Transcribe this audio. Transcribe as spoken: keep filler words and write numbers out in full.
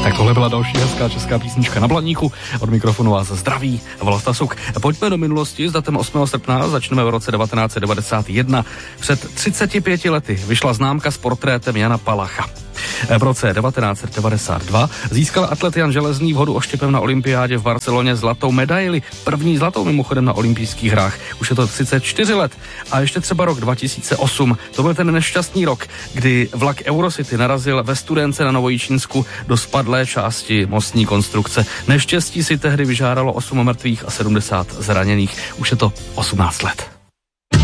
Tak tohle byla další hezká česká písnička na Blaníku. Od mikrofonu vás zdraví Vlasta Suk. Pojďme do minulosti. S datem osmého srpna začneme v roce devatenáct set devadesát jedna. Před třiceti pěti lety vyšla známka s portrétem Jana Palacha. V roce devatenáct set devadesát dva získal atlet Jan Železný v hodu oštěpem na olympiádě v Barceloně zlatou medaili. První zlatou mimochodem na olympijských hrách. Už je to třicet čtyři let. A ještě třeba rok dva tisíce osm. To byl ten nešťastný rok, kdy vlak Eurocity narazil ve Studénce na Novojičínsku do spadlé části mostní konstrukce. Neštěstí si tehdy vyžádalo osm mrtvých a sedmdesát zraněných. Už je to osmnáct let.